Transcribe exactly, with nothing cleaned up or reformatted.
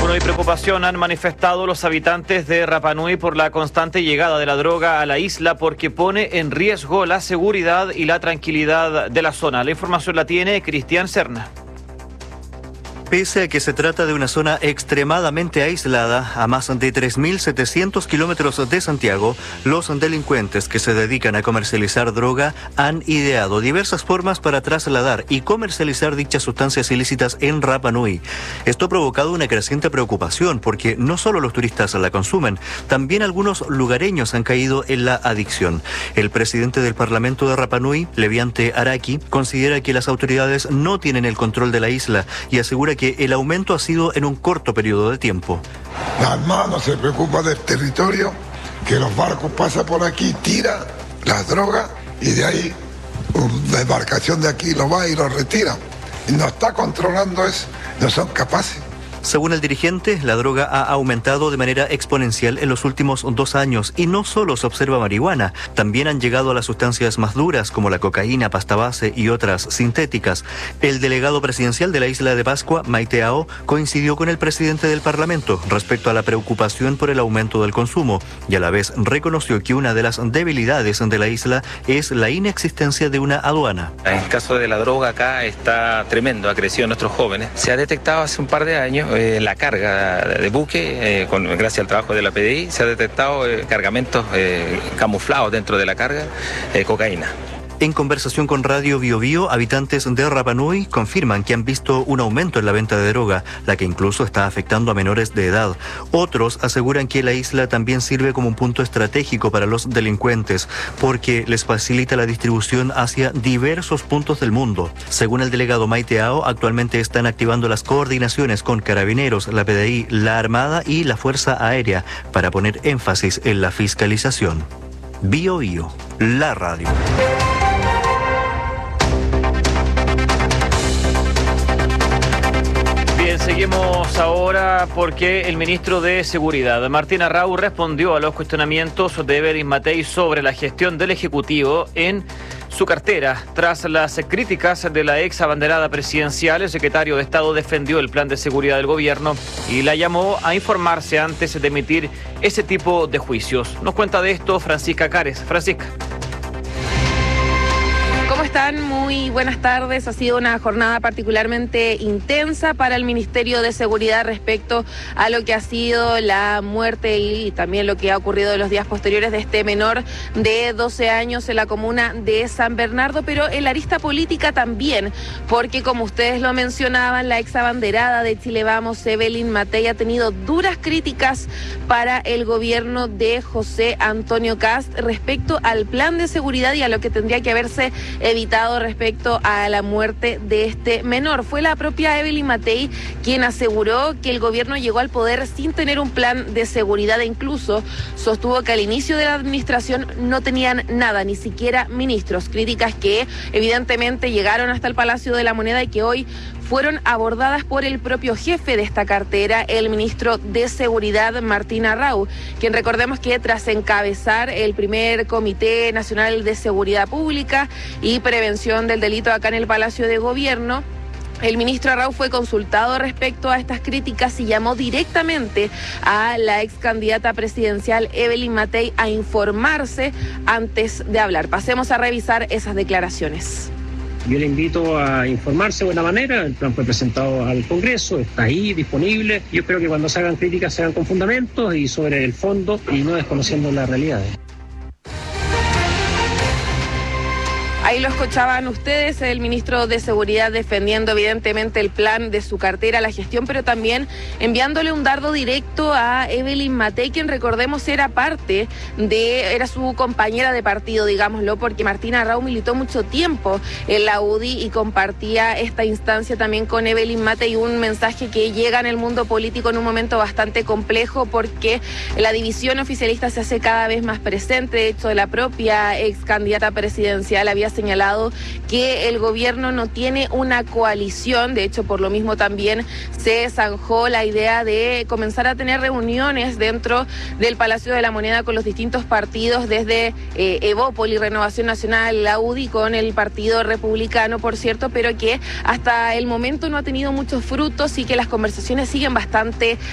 Bueno, y preocupación han manifestado los habitantes de Rapa Nui por la constante llegada de la droga a la isla porque pone en riesgo la seguridad y la tranquilidad de la zona. La información la tiene Cristian Serna. Pese a que se trata de una zona extremadamente aislada, a más de tres mil setecientos kilómetros de Santiago, los delincuentes que se dedican a comercializar droga han ideado diversas formas para trasladar y comercializar dichas sustancias ilícitas en Rapa Nui. Esto ha provocado una creciente preocupación porque no solo los turistas la consumen, también algunos lugareños han caído en la adicción. El presidente del Parlamento de Rapa Nui, Leviante Araki, considera que las autoridades no tienen el control de la isla y asegura que el aumento ha sido en un corto periodo de tiempo. La Armada no se preocupa del territorio, que los barcos pasan por aquí, tiran las drogas y de ahí una embarcación de aquí lo va y lo retira. Y no está controlando eso, no son capaces. Según el dirigente, la droga ha aumentado de manera exponencial en los últimos dos años y no solo se observa marihuana, también han llegado a las sustancias más duras como la cocaína, pasta base y otras sintéticas. El delegado presidencial de la isla de Pascua, Maite Ao, coincidió con el presidente del Parlamento respecto a la preocupación por el aumento del consumo y a la vez reconoció que una de las debilidades de la isla es la inexistencia de una aduana. En el caso de la droga acá está tremendo, ha crecido en nuestros jóvenes. Se ha detectado hace un par de años Eh, la carga de buque, eh, con, gracias al trabajo de la P D I, se ha detectado eh, cargamentos eh, camuflados dentro de la carga, eh, cocaína. En conversación con Radio Bio Bio, habitantes de Rapa Nui confirman que han visto un aumento en la venta de droga, la que incluso está afectando a menores de edad. Otros aseguran que la isla también sirve como un punto estratégico para los delincuentes, porque les facilita la distribución hacia diversos puntos del mundo. Según el delegado Maite Ao, actualmente están activando las coordinaciones con Carabineros, la P D I, la Armada y la Fuerza Aérea para poner énfasis en la fiscalización. Bio Bio, la radio. Seguimos ahora porque el ministro de Seguridad, Martín Arrau, respondió a los cuestionamientos de Evelyn Matei sobre la gestión del Ejecutivo en su cartera. Tras las críticas de la ex abanderada presidencial, el secretario de Estado defendió el plan de seguridad del gobierno y la llamó a informarse antes de emitir ese tipo de juicios. Nos cuenta de esto Francisca Cares. Francisca. ¿Cómo están? Muy buenas tardes. Ha sido una jornada particularmente intensa para el Ministerio de Seguridad respecto a lo que ha sido la muerte y también lo que ha ocurrido en los días posteriores de este menor de doce años en la comuna de San Bernardo, pero en la arista política también, porque como ustedes lo mencionaban, la ex abanderada de Chile Vamos, Evelyn Matei, ha tenido duras críticas para el gobierno de José Antonio Kast respecto al plan de seguridad y a lo que tendría que haberse evitado respecto a la muerte de este menor. Fue la propia Evelyn Matei quien aseguró que el gobierno llegó al poder sin tener un plan de seguridad e incluso sostuvo que al inicio de la administración no tenían nada, ni siquiera ministros. Críticas que evidentemente llegaron hasta el Palacio de la Moneda y que hoy fueron abordadas por el propio jefe de esta cartera, el ministro de Seguridad, Martín Arrau, quien recordemos que tras encabezar el primer Comité Nacional de Seguridad Pública y Prevención del Delito acá en el Palacio de Gobierno, el ministro Arrau fue consultado respecto a estas críticas y llamó directamente a la ex candidata presidencial Evelyn Matei a informarse antes de hablar. Pasemos a revisar esas declaraciones. Yo le invito a informarse de buena manera. El plan fue presentado al Congreso, está ahí disponible. Yo espero que cuando se hagan críticas se hagan con fundamentos y sobre el fondo y no desconociendo la realidad. Ahí lo escuchaban ustedes, el ministro de Seguridad defendiendo evidentemente el plan de su cartera, la gestión, pero también enviándole un dardo directo a Evelyn Matei, quien recordemos era parte de, era su compañera de partido, digámoslo, porque Martín Arrau militó mucho tiempo en la U D I y compartía esta instancia también con Evelyn Matei, un mensaje que llega en el mundo político en un momento bastante complejo porque la división oficialista se hace cada vez más presente. De hecho, la propia ex candidata presidencial había señalado que el gobierno no tiene una coalición. De hecho, por lo mismo también se zanjó la idea de comenzar a tener reuniones dentro del Palacio de la Moneda con los distintos partidos, desde eh, Evópoli, Renovación Nacional, la U D I, con el Partido Republicano, por cierto, pero que hasta el momento no ha tenido muchos frutos y que las conversaciones siguen bastante